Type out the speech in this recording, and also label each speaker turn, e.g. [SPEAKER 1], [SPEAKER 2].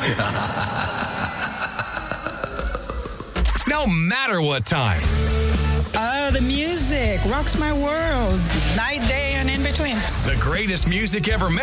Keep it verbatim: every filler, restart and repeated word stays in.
[SPEAKER 1] No matter what time.
[SPEAKER 2] Oh, the music rocks my world. Night, day, and in between.
[SPEAKER 1] The greatest music ever made.